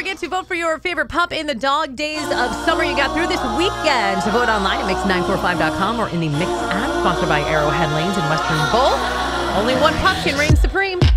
forget to vote for your favorite pup in the dog days of summer you got through this weekend. To vote online at mix945.com or in the Mix app, sponsored by Arrowhead Lanes in Western Bowl. Only one pup can reign supreme.